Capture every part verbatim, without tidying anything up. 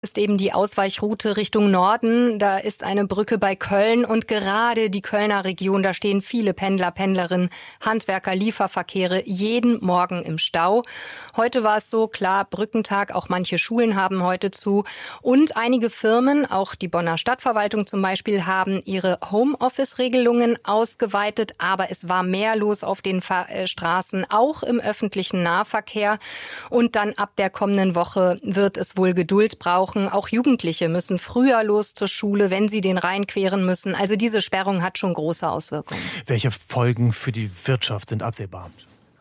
ist eben die Ausweichroute Richtung Norden. Da ist eine Brücke bei Köln und gerade die Kölner Region, da stehen viele Pendler, Pendlerinnen, Handwerker, Lieferverkehre jeden Morgen im Stau. Heute war es so, klar, Brückentag, auch manche Schulen haben heute zu. Und einige Firmen, auch die Bonner Stadtverwaltung zum Beispiel, haben ihre Homeoffice-Regelungen ausgeweitet. Aber es war mehr los auf den Fa- äh, Straßen, auch im öffentlichen Nahverkehr. Und dann ab der kommenden Woche wird es wohl Geduld brauchen. Auch Jugendliche müssen früher los zur Schule, wenn sie den Rhein queren müssen. Also diese Sperrung hat schon große Auswirkungen. Welche Folgen für die Wirtschaft sind absehbar?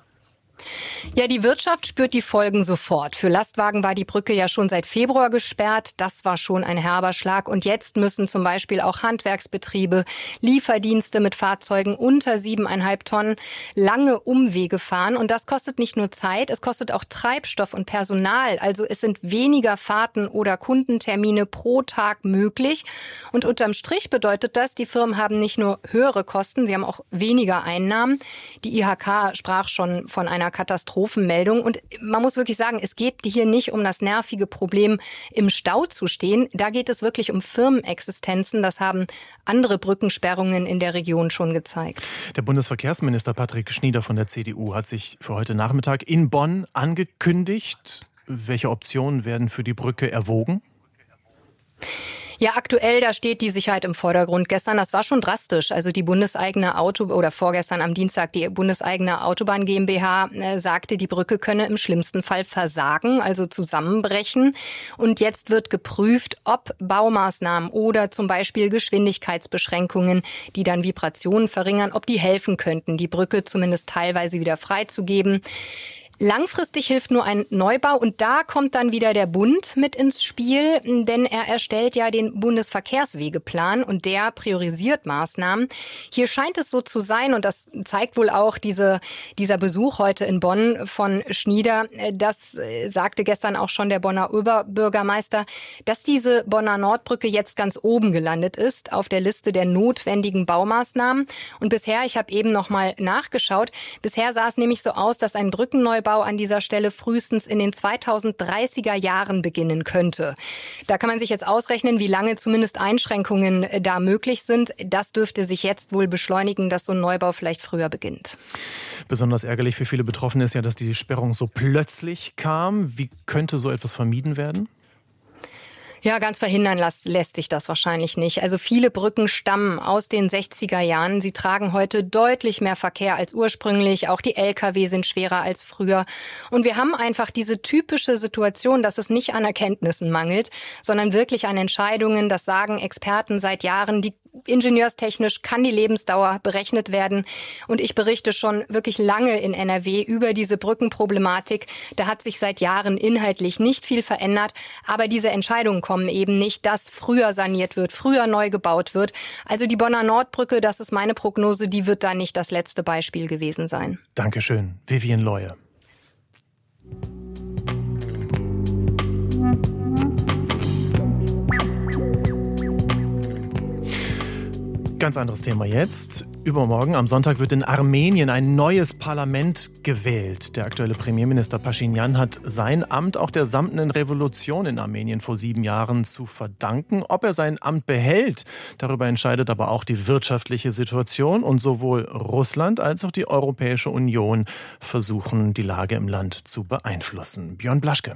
Ja, die Wirtschaft spürt die Folgen sofort. Für Lastwagen war die Brücke ja schon seit Februar gesperrt. Das war schon ein herber Schlag. Und jetzt müssen zum Beispiel auch Handwerksbetriebe, Lieferdienste mit Fahrzeugen unter siebeneinhalb Tonnen lange Umwege fahren. Und das kostet nicht nur Zeit, es kostet auch Treibstoff und Personal. Also es sind weniger Fahrten oder Kundentermine pro Tag möglich. Und unterm Strich bedeutet das, die Firmen haben nicht nur höhere Kosten, sie haben auch weniger Einnahmen. Die I H K sprach schon von einer Katastrophenmeldung. Und man muss wirklich sagen, es geht hier nicht um das nervige Problem, im Stau zu stehen. Da geht es wirklich um Firmenexistenzen. Das haben andere Brückensperrungen in der Region schon gezeigt. Der Bundesverkehrsminister Patrick Schnieder von der C D U hat sich für heute Nachmittag in Bonn angekündigt. Welche Optionen werden für die Brücke erwogen? Ja, aktuell, da steht die Sicherheit im Vordergrund. Gestern, das war schon drastisch. Also die bundeseigene Auto, oder vorgestern am Dienstag, die bundeseigene Autobahn GmbH äh, sagte, die Brücke könne im schlimmsten Fall versagen, also zusammenbrechen. Und jetzt wird geprüft, ob Baumaßnahmen oder zum Beispiel Geschwindigkeitsbeschränkungen, die dann Vibrationen verringern, ob die helfen könnten, die Brücke zumindest teilweise wieder freizugeben. Langfristig hilft nur ein Neubau und da kommt dann wieder der Bund mit ins Spiel, denn er erstellt ja den Bundesverkehrswegeplan und der priorisiert Maßnahmen. Hier scheint es so zu sein und das zeigt wohl auch diese, dieser Besuch heute in Bonn von Schnieder. Das sagte gestern auch schon der Bonner Oberbürgermeister, dass diese Bonner Nordbrücke jetzt ganz oben gelandet ist auf der Liste der notwendigen Baumaßnahmen. Und bisher, ich habe eben noch mal nachgeschaut, bisher sah es nämlich so aus, dass ein Brückenneubau an dieser Stelle frühestens in den zweitausenddreißiger Jahren beginnen könnte. Da kann man sich jetzt ausrechnen, wie lange zumindest Einschränkungen da möglich sind. Das dürfte sich jetzt wohl beschleunigen, dass so ein Neubau vielleicht früher beginnt. Besonders ärgerlich für viele Betroffene ist ja, dass die Sperrung so plötzlich kam. Wie könnte so etwas vermieden werden? Ja, ganz verhindern lässt, lässt sich das wahrscheinlich nicht. Also viele Brücken stammen aus den sechziger Jahren. Sie tragen heute deutlich mehr Verkehr als ursprünglich. Auch die L K W sind schwerer als früher. Und wir haben einfach diese typische Situation, dass es nicht an Erkenntnissen mangelt, sondern wirklich an Entscheidungen. Das sagen Experten seit Jahren. Die Ingenieurstechnisch kann die Lebensdauer berechnet werden. Und ich berichte schon wirklich lange in N R W über diese Brückenproblematik. Da hat sich seit Jahren inhaltlich nicht viel verändert. Aber diese Entscheidungen kommen eben nicht, dass früher saniert wird, früher neu gebaut wird. Also die Bonner Nordbrücke, das ist meine Prognose, die wird da nicht das letzte Beispiel gewesen sein. Dankeschön, Vivian Leue. Ganz anderes Thema jetzt. Übermorgen am Sonntag wird in Armenien ein neues Parlament gewählt. Der aktuelle Premierminister Paschinjan hat sein Amt auch der samtenen Revolution in Armenien vor sieben Jahren zu verdanken. Ob er sein Amt behält, darüber entscheidet aber auch die wirtschaftliche Situation. Und sowohl Russland als auch die Europäische Union versuchen, die Lage im Land zu beeinflussen. Björn Blaschke.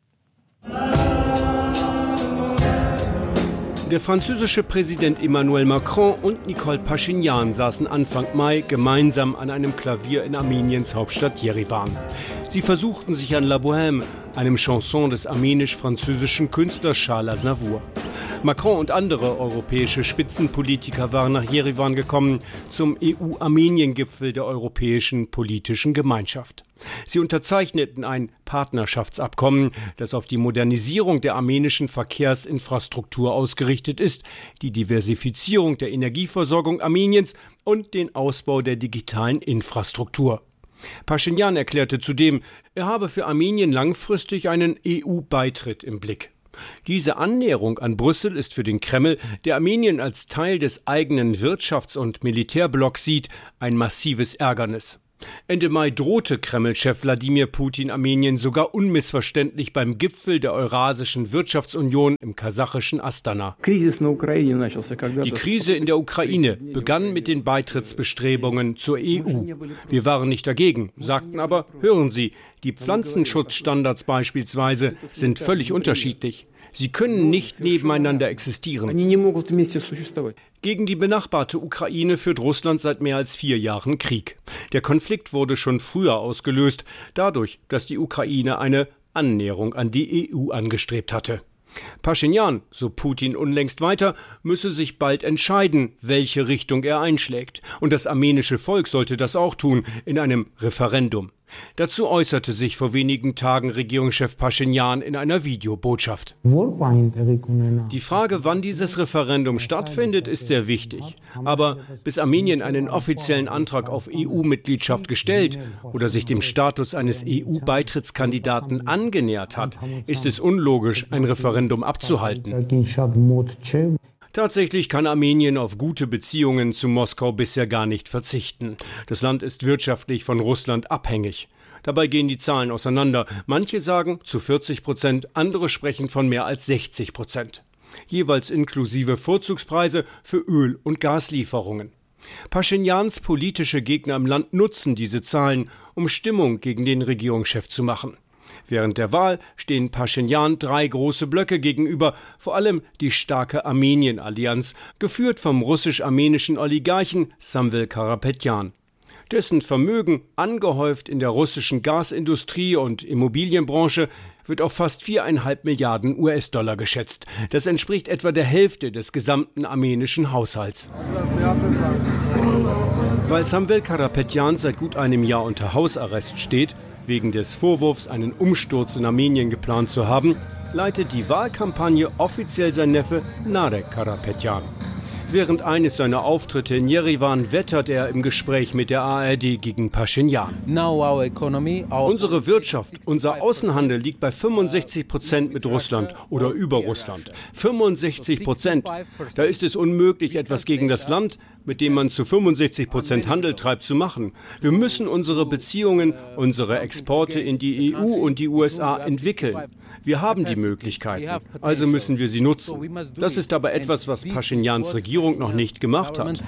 Der französische Präsident Emmanuel Macron und Nicole Paschinjan saßen Anfang Mai gemeinsam an einem Klavier in Armeniens Hauptstadt Jerewan. Sie versuchten sich an La Bohème, einem Chanson des armenisch-französischen Künstlers Charles Aznavour. Macron und andere europäische Spitzenpolitiker waren nach Jerewan gekommen zum E U-Armenien-Gipfel der Europäischen Politischen Gemeinschaft. Sie unterzeichneten ein Partnerschaftsabkommen, das auf die Modernisierung der armenischen Verkehrsinfrastruktur ausgerichtet ist, die Diversifizierung der Energieversorgung Armeniens und den Ausbau der digitalen Infrastruktur. Paschinjan erklärte zudem, er habe für Armenien langfristig einen E U-Beitritt im Blick. Diese Annäherung an Brüssel ist für den Kreml, der Armenien als Teil des eigenen Wirtschafts- und Militärblocks sieht, ein massives Ärgernis. Ende Mai drohte Kreml-Chef Wladimir Putin Armenien sogar unmissverständlich beim Gipfel der Eurasischen Wirtschaftsunion im kasachischen Astana. Die Krise in der Ukraine begann mit den Beitrittsbestrebungen zur E U. Wir waren nicht dagegen, sagten aber, hören Sie, die Pflanzenschutzstandards beispielsweise sind völlig unterschiedlich. Sie können nicht nebeneinander existieren. Gegen die benachbarte Ukraine führt Russland seit mehr als vier Jahren Krieg. Der Konflikt wurde schon früher ausgelöst, dadurch, dass die Ukraine eine Annäherung an die E U angestrebt hatte. Paschinjan, so Putin unlängst weiter, müsse sich bald entscheiden, welche Richtung er einschlägt. Und das armenische Volk sollte das auch tun, in einem Referendum. Dazu äußerte sich vor wenigen Tagen Regierungschef Paschinjan in einer Videobotschaft. Die Frage, wann dieses Referendum stattfindet, ist sehr wichtig. Aber bis Armenien einen offiziellen Antrag auf E U-Mitgliedschaft gestellt oder sich dem Status eines E U-Beitrittskandidaten angenähert hat, ist es unlogisch, ein Referendum abzuhalten. Tatsächlich kann Armenien auf gute Beziehungen zu Moskau bisher gar nicht verzichten. Das Land ist wirtschaftlich von Russland abhängig. Dabei gehen die Zahlen auseinander. Manche sagen zu vierzig Prozent, andere sprechen von mehr als sechzig Prozent. Jeweils inklusive Vorzugspreise für Öl- und Gaslieferungen. Paschinjans politische Gegner im Land nutzen diese Zahlen, um Stimmung gegen den Regierungschef zu machen. Während der Wahl stehen Paschinjan drei große Blöcke gegenüber, vor allem die starke Armenien-Allianz, geführt vom russisch-armenischen Oligarchen Samvel Karapetyan. Dessen Vermögen, angehäuft in der russischen Gasindustrie und Immobilienbranche, wird auf fast viereinhalb Milliarden U S-Dollar geschätzt. Das entspricht etwa der Hälfte des gesamten armenischen Haushalts. Weil Samvel Karapetyan seit gut einem Jahr unter Hausarrest steht, wegen des Vorwurfs, einen Umsturz in Armenien geplant zu haben, leitet die Wahlkampagne offiziell sein Neffe Narek Karapetyan. Während eines seiner Auftritte in Jerewan wettert er im Gespräch mit der A R D gegen Paschinjan. Unsere Wirtschaft, unser Außenhandel liegt bei fünfundsechzig Prozent mit Russland oder über Russland. fünfundsechzig Prozent. Da ist es unmöglich, etwas gegen das Land, mit dem man zu fünfundsechzig Prozent Handel treibt, zu machen. Wir müssen unsere Beziehungen, unsere Exporte in die E U und die U S A entwickeln. Wir haben die Möglichkeiten, also müssen wir sie nutzen. Das ist aber etwas, was Paschinjans Regierung noch nicht gemacht hat.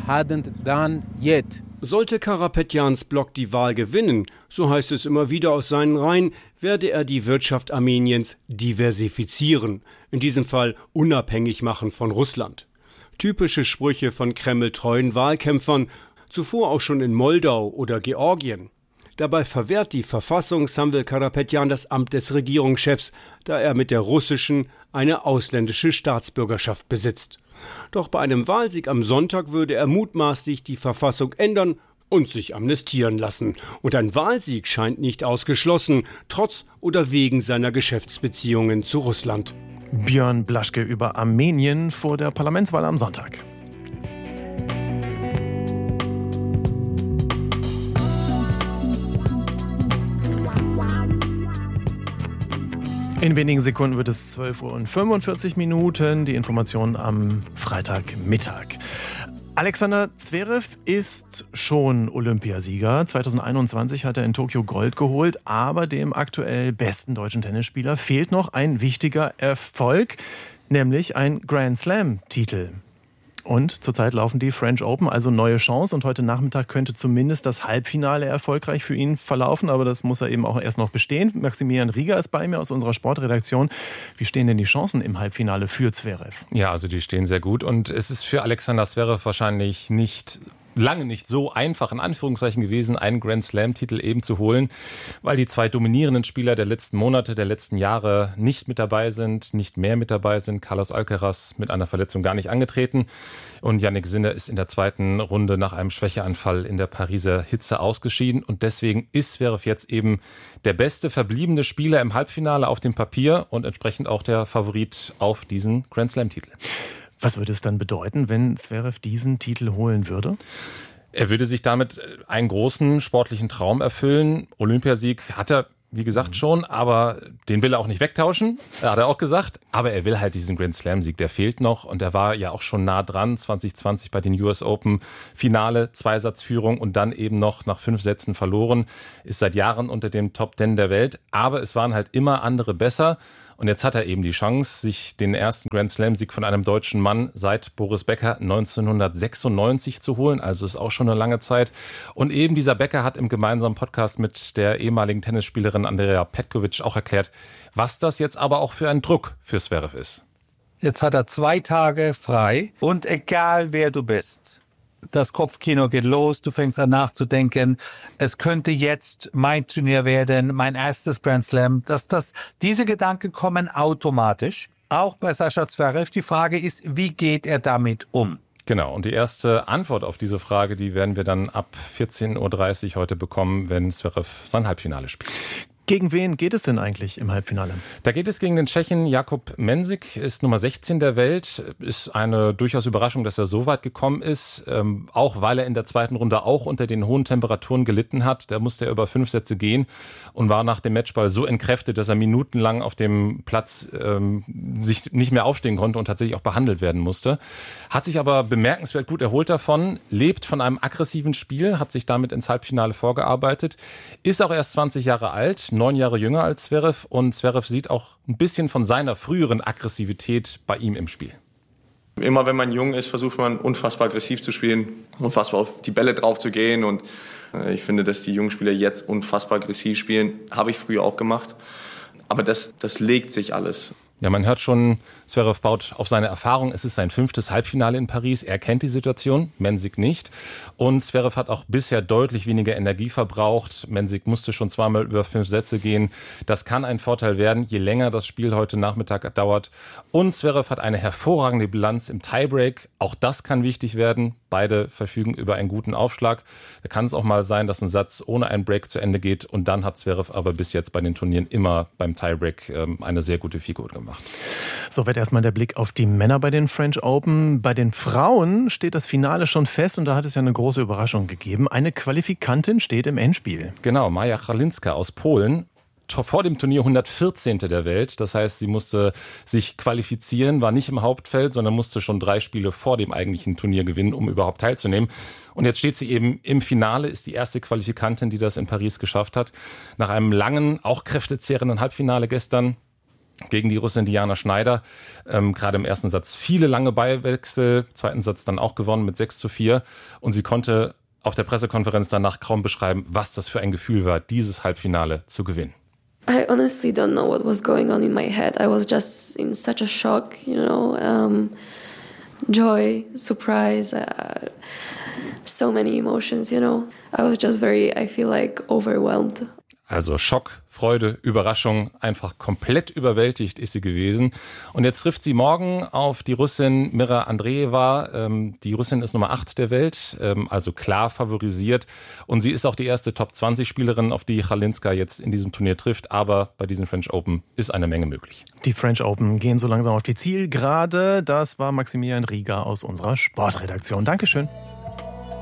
Sollte Karapetjans Block die Wahl gewinnen, so heißt es immer wieder aus seinen Reihen, werde er die Wirtschaft Armeniens diversifizieren, in diesem Fall unabhängig machen von Russland. Typische Sprüche von Kreml-treuen Wahlkämpfern, zuvor auch schon in Moldau oder Georgien. Dabei verwehrt die Verfassung Samvel Karapetyan das Amt des Regierungschefs, da er mit der russischen eine ausländische Staatsbürgerschaft besitzt. Doch bei einem Wahlsieg am Sonntag würde er mutmaßlich die Verfassung ändern und sich amnestieren lassen. Und ein Wahlsieg scheint nicht ausgeschlossen, trotz oder wegen seiner Geschäftsbeziehungen zu Russland. Björn Blaschke über Armenien vor der Parlamentswahl am Sonntag. In wenigen Sekunden wird es zwölf Uhr und fünfundvierzig Minuten. Die Informationen am Freitagmittag. Alexander Zverev ist schon Olympiasieger. zweitausendeinundzwanzig hat er in Tokio Gold geholt, aber dem aktuell besten deutschen Tennisspieler fehlt noch ein wichtiger Erfolg, nämlich ein Grand Slam-Titel. Und zurzeit laufen die French Open, also neue Chance. Und heute Nachmittag könnte zumindest das Halbfinale erfolgreich für ihn verlaufen. Aber das muss er eben auch erst noch bestehen. Maximilian Rieger ist bei mir aus unserer Sportredaktion. Wie stehen denn die Chancen im Halbfinale für Zverev? Ja, also die stehen sehr gut. Und es ist für Alexander Zverev wahrscheinlich nicht... lange nicht so einfach, in Anführungszeichen gewesen, einen Grand Slam-Titel eben zu holen, weil die zwei dominierenden Spieler der letzten Monate, der letzten Jahre nicht mit dabei sind, nicht mehr mit dabei sind. Carlos Alcaraz mit einer Verletzung gar nicht angetreten und Jannik Sinner ist in der zweiten Runde nach einem Schwächeanfall in der Pariser Hitze ausgeschieden und deswegen ist Zverev jetzt eben der beste verbliebene Spieler im Halbfinale auf dem Papier und entsprechend auch der Favorit auf diesen Grand Slam-Titel. Was würde es dann bedeuten, wenn Zverev diesen Titel holen würde? Er würde sich damit einen großen sportlichen Traum erfüllen. Olympiasieg hat er wie gesagt schon, aber den will er auch nicht wegtauschen, hat er auch gesagt. Aber er will halt diesen Grand Slam-Sieg, der fehlt noch. Und er war ja auch schon nah dran, zwanzig zwanzig bei den U S Open Finale, Zweisatzführung und dann eben noch nach fünf Sätzen verloren. Ist seit Jahren unter dem Top Ten der Welt, aber es waren halt immer andere besser. Und jetzt hat er eben die Chance, sich den ersten Grand Slam-Sieg von einem deutschen Mann seit Boris Becker neunzehnhundertsechsundneunzig zu holen. Also ist auch schon eine lange Zeit. Und eben dieser Becker hat im gemeinsamen Podcast mit der ehemaligen Tennisspielerin Andrea Petkovic auch erklärt, was das jetzt aber auch für ein Druck für Zverev ist. Jetzt hat er zwei Tage frei und egal wer du bist, das Kopfkino geht los, du fängst an nachzudenken, es könnte jetzt mein Turnier werden, mein erstes Grand Slam. Das, das, diese Gedanken kommen automatisch, auch bei Sascha Zverev. Die Frage ist, wie geht er damit um? Genau, und die erste Antwort auf diese Frage, die werden wir dann ab vierzehn Uhr dreißig heute bekommen, wenn Zverev sein Halbfinale spielt. Gegen wen geht es denn eigentlich im Halbfinale? Da geht es gegen den Tschechen Jakub Mensik, ist Nummer sechzehn der Welt. Ist eine durchaus Überraschung, dass er so weit gekommen ist, ähm, auch weil er in der zweiten Runde auch unter den hohen Temperaturen gelitten hat. Da musste er über fünf Sätze gehen und war nach dem Matchball so entkräftet, dass er minutenlang auf dem Platz ähm, sich nicht mehr aufstehen konnte und tatsächlich auch behandelt werden musste. Hat sich aber bemerkenswert gut erholt davon, lebt von einem aggressiven Spiel, hat sich damit ins Halbfinale vorgearbeitet, ist auch erst zwanzig Jahre alt, neun Jahre jünger als Zverev, und Zverev sieht auch ein bisschen von seiner früheren Aggressivität bei ihm im Spiel. Immer wenn man jung ist, versucht man unfassbar aggressiv zu spielen, unfassbar auf die Bälle drauf zu gehen, und ich finde, dass die jungen Spieler jetzt unfassbar aggressiv spielen, habe ich früher auch gemacht, aber das, das legt sich alles. Ja, man hört schon, Zverev baut auf seine Erfahrung. Es ist sein fünftes Halbfinale in Paris. Er kennt die Situation, Mensik nicht. Und Zverev hat auch bisher deutlich weniger Energie verbraucht. Mensik musste schon zweimal über fünf Sätze gehen. Das kann ein Vorteil werden, je länger das Spiel heute Nachmittag dauert. Und Zverev hat eine hervorragende Bilanz im Tiebreak. Auch das kann wichtig werden. Beide verfügen über einen guten Aufschlag. Da kann es auch mal sein, dass ein Satz ohne einen Break zu Ende geht. Und dann hat Zverev aber bis jetzt bei den Turnieren immer beim Tiebreak ähm, eine sehr gute Figur gemacht. So wird erstmal der Blick auf die Männer bei den French Open. Bei den Frauen steht das Finale schon fest und da hat es ja eine große Überraschung gegeben. Eine Qualifikantin steht im Endspiel. Genau, Maja Chalinska aus Polen. Vor dem Turnier hundertvierzehnte der Welt. Das heißt, sie musste sich qualifizieren, war nicht im Hauptfeld, sondern musste schon drei Spiele vor dem eigentlichen Turnier gewinnen, um überhaupt teilzunehmen. Und jetzt steht sie eben im Finale, ist die erste Qualifikantin, die das in Paris geschafft hat. Nach einem langen, auch kräftezehrenden Halbfinale gestern gegen die Russin Diana Schneider. Ähm, gerade im ersten Satz viele lange Ballwechsel, zweiten Satz dann auch gewonnen mit sechs zu vier. Und sie konnte auf der Pressekonferenz danach kaum beschreiben, was das für ein Gefühl war, dieses Halbfinale zu gewinnen. I honestly don't know what was going on in my head. I was just in such a shock, you know, um, joy, surprise, uh, so many emotions, you know. I was just very, I feel like overwhelmed. Also Schock, Freude, Überraschung, einfach komplett überwältigt ist sie gewesen. Und jetzt trifft sie morgen auf die Russin Mira Andreeva. Die Russin ist Nummer acht der Welt, also klar favorisiert. Und sie ist auch die erste Top zwanzig Spielerin, auf die Chalinska jetzt in diesem Turnier trifft. Aber bei diesen French Open ist eine Menge möglich. Die French Open gehen so langsam auf die Zielgerade. Das war Maximilian Rieger aus unserer Sportredaktion. Dankeschön.